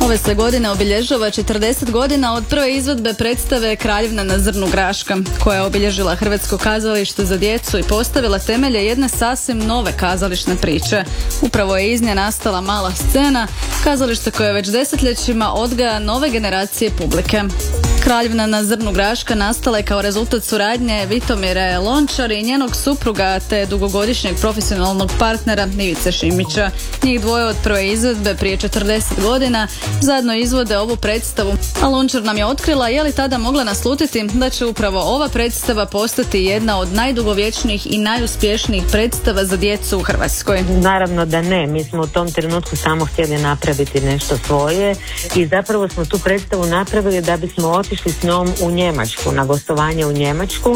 Ove se godine obilježava 40 godina od prve izvedbe predstave Kraljevna na zrnu graška, koja je obilježila Hrvatsko kazalište za djecu i postavila temelje jedne sasvim nove kazališne priče. Upravo je iz nje nastala Mala scena, kazalište koje već desetljećima odgaja nove generacije publike. Kraljevna na zrnu graška nastala je kao rezultat suradnje Vitomire Lončar i njenog supruga te dugogodišnjeg profesionalnog partnera Ivice Šimića. Njih dvoje od prve izvedbe prije 40 godina zajedno izvode ovu predstavu, a Lončar nam je otkrila je li tada mogla naslutiti da će upravo ova predstava postati jedna od najdugovječnijih i najuspješnijih predstava za djecu u Hrvatskoj. Naravno da ne, mi smo u tom trenutku samo htjeli napraviti nešto svoje i zapravo smo tu predstavu napravili da bismo otišli s njom u Njemačku, na gostovanje u Njemačku,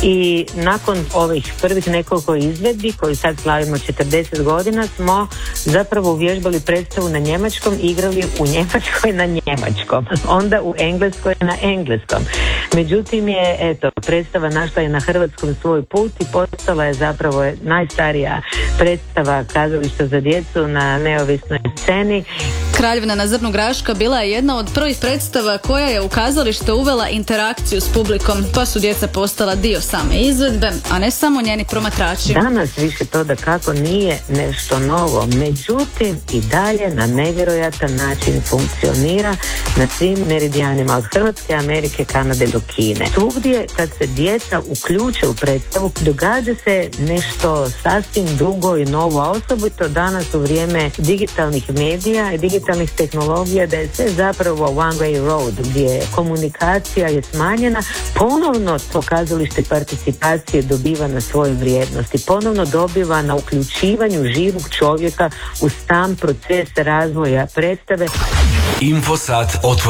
i nakon ovih prvih nekoliko izvedbi koji sad slavimo 40 godina smo zapravo uvježbali predstavu na njemačkom i igrali u Njemačkoj na njemačkom, onda u Engleskoj na engleskom. Međutim je, predstava našla je na hrvatskom svoj put i postala je zapravo najstarija predstava kazališta za djecu na neovisnoj sceni. Kraljevna na zrnu graška bila je jedna od prvih predstava koja je u kazalište uvela interakciju s publikom, pa su djeca postala dio same izvedbe, a ne samo njeni promatrači. Danas više to da kako nije nešto novo, međutim i dalje na nevjerojatan način funkcionira na svim meridijanima od Hrvatske, Amerike, Kanade do Kine. Svugdje kad se djeca uključe u predstavu događa se nešto sasvim drugo i novo, a osobito danas u vrijeme digitalnih medija i digitalnih tehnologija, da je sve zapravo one way road, gdje komunikacija je smanjena, ponovno to kazalište participacije dobiva na svojoj vrijednosti, ponovno dobiva na uključivanju živog čovjeka u sam proces razvoja predstave. Infosat